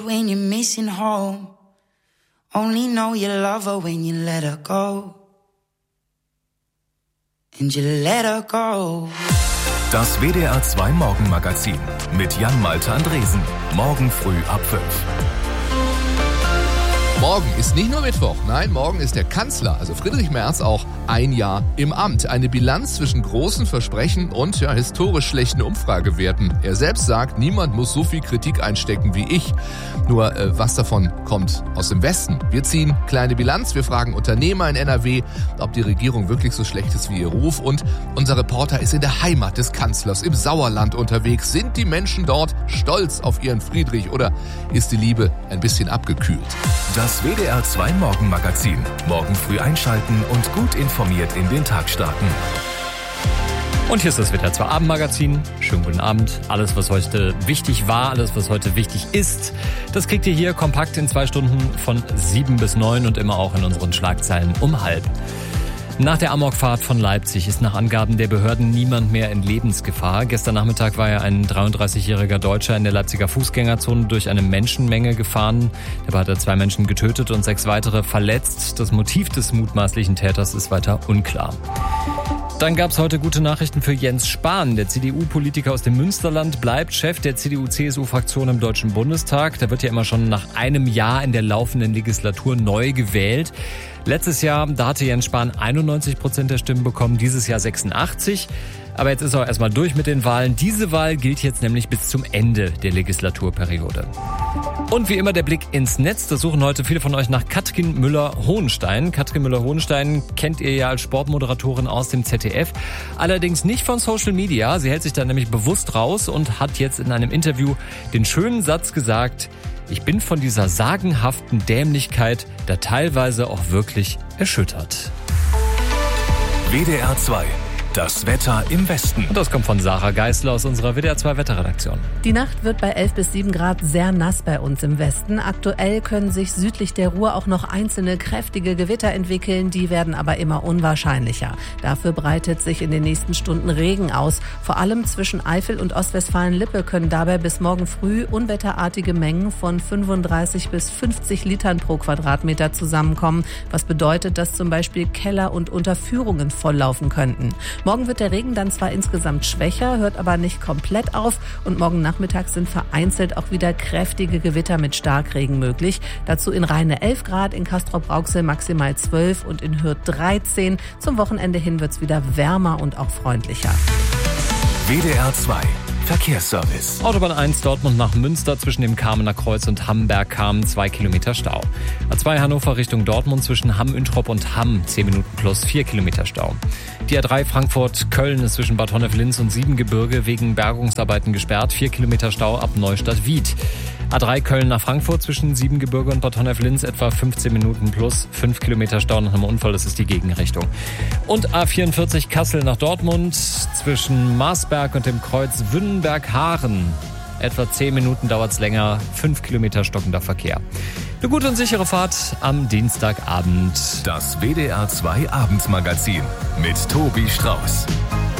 When you're missing home, only know you love her when you let her go. And you let her go. Das WDR 2 Morgenmagazin mit Jan Malte Andresen. Morgen früh ab 5. Morgen ist nicht nur Mittwoch, nein, morgen ist der Kanzler, also Friedrich Merz, auch ein Jahr im Amt. Eine Bilanz zwischen großen Versprechen und historisch schlechten Umfragewerten. Er selbst sagt, niemand muss so viel Kritik einstecken wie ich. Nur was davon kommt aus dem Westen? Wir ziehen kleine Bilanz, wir fragen Unternehmer in NRW, ob die Regierung wirklich so schlecht ist wie ihr Ruf. Und unser Reporter ist in der Heimat des Kanzlers, im Sauerland unterwegs. Sind die Menschen dort stolz auf ihren Friedrich oder ist die Liebe ein bisschen abgekühlt? Das WDR 2 Morgenmagazin. Morgen früh einschalten und gut informiert in den Tag starten. Und hier ist das WDR 2 Abendmagazin. Schönen guten Abend. Alles, was heute wichtig war, alles, was heute wichtig ist, das kriegt ihr hier kompakt in 2 Stunden von 7 bis 9 und immer auch in unseren Schlagzeilen um 12:30. Nach der Amokfahrt von Leipzig ist nach Angaben der Behörden niemand mehr in Lebensgefahr. Gestern Nachmittag war ja ein 33-jähriger Deutscher in der Leipziger Fußgängerzone durch eine Menschenmenge gefahren. Dabei hat er 2 Menschen getötet und 6 weitere verletzt. Das Motiv des mutmaßlichen Täters ist weiter unklar. Dann gab es heute gute Nachrichten für Jens Spahn. Der CDU-Politiker aus dem Münsterland bleibt Chef der CDU-CSU-Fraktion im Deutschen Bundestag. Da wird ja immer schon nach einem Jahr in der laufenden Legislatur neu gewählt. Letztes Jahr, da hatte Jens Spahn 91% der Stimmen bekommen, dieses Jahr 86%. Aber jetzt ist er auch erstmal durch mit den Wahlen. Diese Wahl gilt jetzt nämlich bis zum Ende der Legislaturperiode. Und wie immer der Blick ins Netz. Das suchen heute viele von euch nach Katrin Müller-Hohenstein. Katrin Müller-Hohenstein kennt ihr ja als Sportmoderatorin aus dem ZDF. Allerdings nicht von Social Media. Sie hält sich da nämlich bewusst raus und hat jetzt in einem Interview den schönen Satz gesagt: Ich bin von dieser sagenhaften Dämlichkeit da teilweise auch wirklich erschüttert. WDR 2. Das Wetter im Westen. Und das kommt von Sarah Geisler aus unserer WDR 2 Wetterredaktion. Die Nacht wird bei 11 bis 7 Grad sehr nass bei uns im Westen. Aktuell können sich südlich der Ruhr auch noch einzelne kräftige Gewitter entwickeln. Die werden aber immer unwahrscheinlicher. Dafür breitet sich in den nächsten Stunden Regen aus. Vor allem zwischen Eifel und Ostwestfalen-Lippe können dabei bis morgen früh unwetterartige Mengen von 35 bis 50 Litern pro Quadratmeter zusammenkommen. Was bedeutet, dass zum Beispiel Keller und Unterführungen volllaufen könnten. Morgen wird der Regen dann zwar insgesamt schwächer, hört aber nicht komplett auf und morgen Nachmittag sind vereinzelt auch wieder kräftige Gewitter mit Starkregen möglich. Dazu in Rheine 11 Grad, in Castrop-Rauxel maximal 12 und in Hürth 13. Zum Wochenende hin wird's wieder wärmer und auch freundlicher. WDR 2 Verkehrsservice. Autobahn 1 Dortmund nach Münster zwischen dem Kamener Kreuz und Hamberg-Kamen 2 Kilometer Stau. A2 Hannover Richtung Dortmund zwischen Hamm-Üntrop und Hamm 10 Minuten plus 4 Kilometer Stau. Die A3 Frankfurt-Köln ist zwischen Bad Honnef-Linz und Siebengebirge wegen Bergungsarbeiten gesperrt. 4 Kilometer Stau ab Neustadt-Wied. A3 Köln nach Frankfurt zwischen Siebengebirge und Bad Honnef-Linz etwa 15 Minuten plus 5 Kilometer Stau nach einem Unfall. Das ist die Gegenrichtung. Und A44 Kassel nach Dortmund zwischen Marsberg und dem Kreuz Wünnenberg-Haaren. Etwa 10 Minuten dauert es länger, 5 Kilometer stockender Verkehr. Eine gute und sichere Fahrt am Dienstagabend. Das WDR 2 Abendmagazin mit Tobi Strauß.